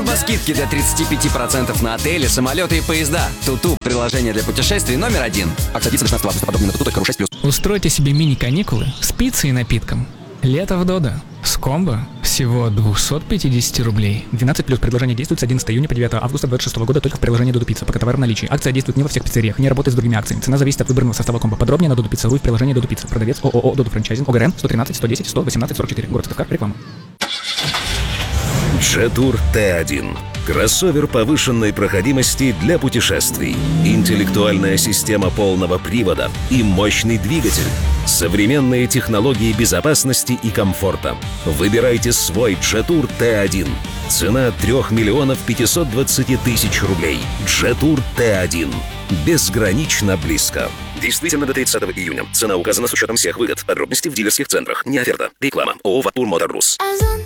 Скидки до 35% на отели, самолеты и поезда. Туту – приложение для путешествий номер 1. Акция длится до 16 августа. Подробнее на tutu.ru 6+. Устройте себе мини-каникулы с пиццей и напитком. Лето в Додо. С комбо всего 250 рублей. 12+. Предложение действует с 11 июня по 9 августа 2026 года только в приложении Додо Пицца. Пока товар в наличии. Акция действует не во всех пиццериях, не работает с другими акциями. Цена зависит от выбранного состава комбо. Подробнее на Додо Пицца.ру и в приложении Додо Пицца. Продавец ООО Додо Франчайзинг. ОГРН 113 110 118 44. Город Ставкар. Реклама. Jetour T1. Кроссовер повышенной проходимости для путешествий. Интеллектуальная система полного привода и мощный двигатель. Современные технологии безопасности и комфорта. Выбирайте свой Jetour T1. Цена 3 миллионов 520 тысяч рублей. Jetour T1. Безгранично близко. Действительно до 30 июня. Цена указана с учетом всех выгод. Подробности в дилерских центрах. Не оферта. Реклама. ООО «Ватур Мотор Рус».